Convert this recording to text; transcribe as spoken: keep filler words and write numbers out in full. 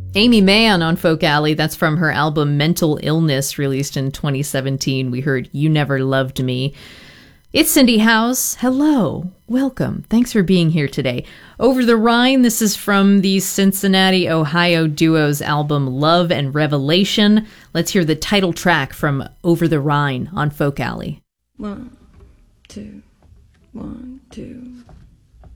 Amy Mann on Folk Alley. That's from her album Mental Illness, released in twenty seventeen. We heard You Never Loved Me. It's Cindy House. Hello. Welcome. Thanks for being here today. Over the Rhine, this is from the Cincinnati, Ohio duo's album Love and Revelation. Let's hear the title track from Over the Rhine on Folk Alley. One, two, one, two.